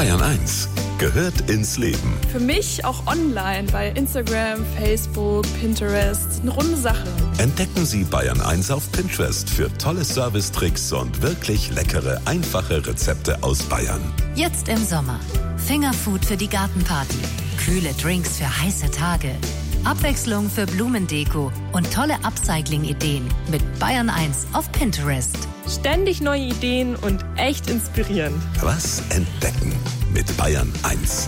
Bayern 1 gehört ins Leben. Für mich auch online bei Instagram, Facebook, Pinterest. Eine runde Sache. Entdecken Sie Bayern 1 auf Pinterest für tolle Servicetricks und wirklich leckere, einfache Rezepte aus Bayern. Jetzt im Sommer. Fingerfood für die Gartenparty. Kühle Drinks für heiße Tage. Abwechslung für Blumendeko und tolle Upcycling-Ideen mit Bayern 1 auf Pinterest. Ständig neue Ideen und echt inspirierend. Was entdecken mit Bayern 1.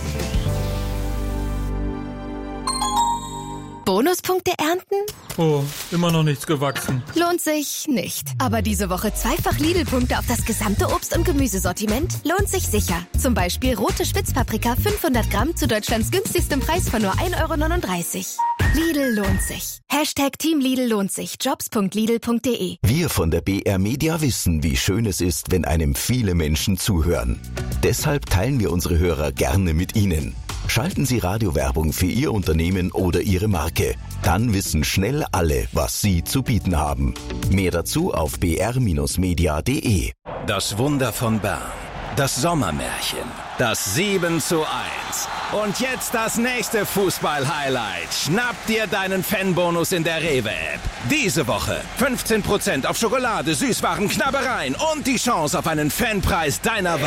Bonuspunkte ernten? Oh, immer noch nichts gewachsen. Lohnt sich nicht. Aber diese Woche zweifach Lidl-Punkte auf das gesamte Obst- und Gemüsesortiment lohnt sich sicher. Zum Beispiel rote Spitzpaprika 500 Gramm zu Deutschlands günstigstem Preis von nur 1,39 €. Lidl lohnt sich. Team Lidl lohnt sich. Jobs.lidl.de. Wir von der BR Media wissen, wie schön es ist, wenn einem viele Menschen zuhören. Deshalb teilen wir unsere Hörer gerne mit Ihnen. Schalten Sie Radiowerbung für Ihr Unternehmen oder Ihre Marke. Dann wissen schnell alle, was Sie zu bieten haben. Mehr dazu auf br-media.de. Das Wunder von Bern. Das Sommermärchen. Das 7:1. Und jetzt das nächste Fußball-Highlight. Schnapp dir deinen Fanbonus in der Rewe-App. Diese Woche 15% auf Schokolade, Süßwaren, Knabbereien und die Chance auf einen Fanpreis deiner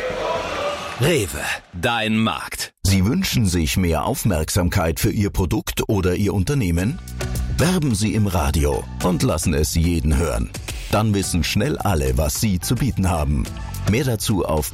Wahl. Rewe, dein Markt. Sie wünschen sich mehr Aufmerksamkeit für Ihr Produkt oder Ihr Unternehmen? Werben Sie im Radio und lassen es jeden hören. Dann wissen schnell alle, was Sie zu bieten haben. Mehr dazu auf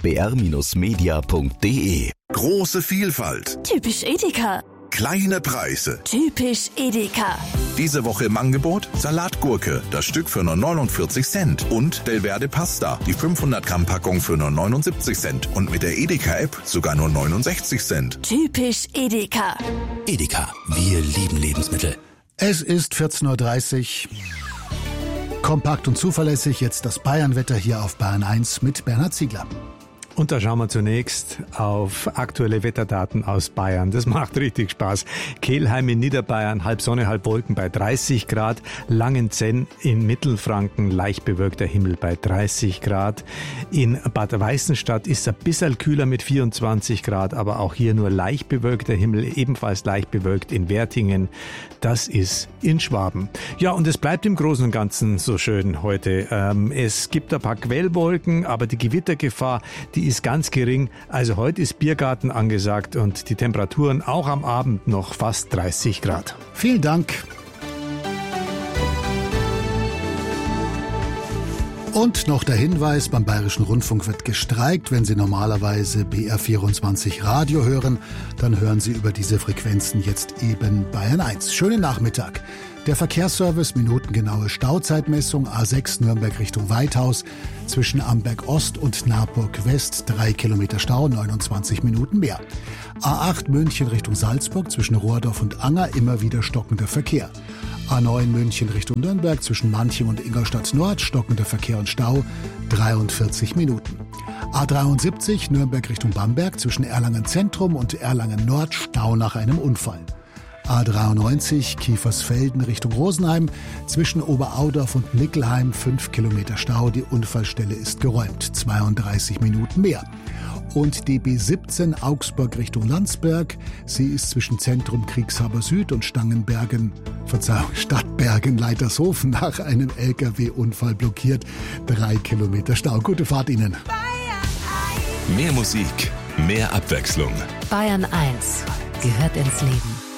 br-media.de. Große Vielfalt. Typisch Edeka. Kleine Preise. Typisch Edeka. Diese Woche im Angebot Salatgurke, das Stück für nur 49 Cent. Und Belverde Pasta, die 500 Gramm Packung für nur 79 Cent. Und mit der Edeka-App sogar nur 69 Cent. Typisch Edeka. Edeka, wir lieben Lebensmittel. Es ist 14:30 Uhr. Kompakt und zuverlässig, jetzt das Bayernwetter hier auf Bayern 1 mit Bernhard Ziegler. Und da schauen wir zunächst auf aktuelle Wetterdaten aus Bayern. Das macht richtig Spaß. Kelheim in Niederbayern, halb Sonne, halb Wolken bei 30 Grad. Langenzenn in Mittelfranken, leicht bewölkter Himmel bei 30 Grad. In Bad Weißenstadt ist es ein bisschen kühler mit 24 Grad, aber auch hier nur leicht bewölkter Himmel, ebenfalls leicht bewölkt in Wertingen. Das ist in Schwaben. Ja, und es bleibt im Großen und Ganzen so schön heute. Es gibt ein paar Quellwolken, aber die Gewittergefahr, die ist ganz gering. Also heute ist Biergarten angesagt und die Temperaturen auch am Abend noch fast 30 Grad. Vielen Dank. Und noch der Hinweis, beim Bayerischen Rundfunk wird gestreikt. Wenn Sie normalerweise BR24 Radio hören, dann hören Sie über diese Frequenzen jetzt eben Bayern 1. Schönen Nachmittag. Der Verkehrsservice, minutengenaue Stauzeitmessung, A6 Nürnberg Richtung Weithaus, zwischen Amberg Ost und Naburg West, 3 Kilometer Stau, 29 Minuten mehr. A8 München Richtung Salzburg, zwischen Rohrdorf und Anger, immer wieder stockender Verkehr. A9 München Richtung Nürnberg, zwischen Manching und Ingolstadt Nord, stockender Verkehr und Stau, 43 Minuten. A73 Nürnberg Richtung Bamberg, zwischen Erlangen Zentrum und Erlangen Nord, Stau nach einem Unfall. A93 Kiefersfelden Richtung Rosenheim, zwischen Oberaudorf und Mickelheim 5 Kilometer Stau, die Unfallstelle ist geräumt, 32 Minuten mehr. Und die B17 Augsburg Richtung Landsberg, sie ist zwischen Zentrum Kriegshaber Süd und Stadtbergen Leitershofen nach einem LKW-Unfall blockiert, 3 Kilometer Stau. Gute Fahrt Ihnen. Mehr Musik, mehr Abwechslung. Bayern 1 gehört ins Leben.